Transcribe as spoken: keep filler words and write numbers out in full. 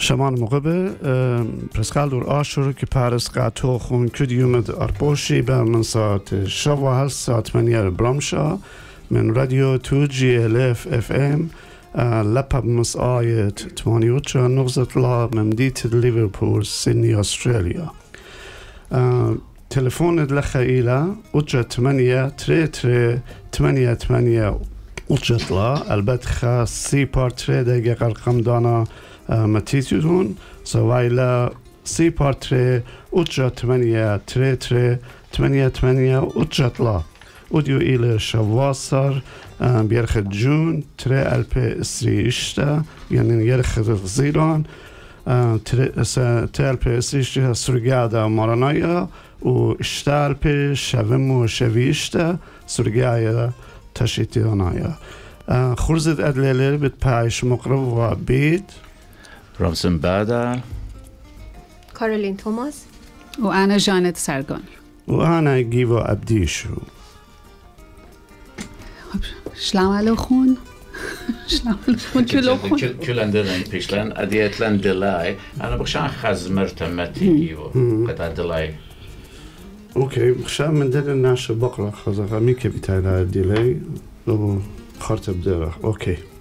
شمان مقبل پرسکال دور آشور که پارس قطع خون کدیومد ارپوشی به من ساعت شو هل ساعت منیر برامشا من رادیو تو جی ال اف اف ام لپب مساعد تمانی وچه نغزت لا ممدیت لیورپول سیدنی استرالیا. تلفون لخیلا وچه تمانیه تری تری تمانیه تمانیه وچه لا البته خاص سی پارت تری دیگه رقم دانا متیتون سوایلا سی پارت تری وچه تمانیه تری تری تمانیه تمانیه وچه لا اودیو ایل شواسر بیرخ جون تری الپ اسری اشته یعنی یرخ زیران تری الپ اسری اشته سرگادا مارانایا و اشته الپ شوم و شویشته سرگایا تشیتیانایا خورزد ادلیلی بید پایش مقرب و بید رامسن بادا کارولین توماس و انا جانت سرگان و انا گیوا عبدیشو. شلام عليكم شلام عليكم كلكم كلن دلن بيشلن اديتلن دلاي انا بخشان خزمرت متيجي قطع دلاي اوكي بخشان من دل الناس بقرا خزغ ميكي بتاع ديلي و خرطب دره اوكي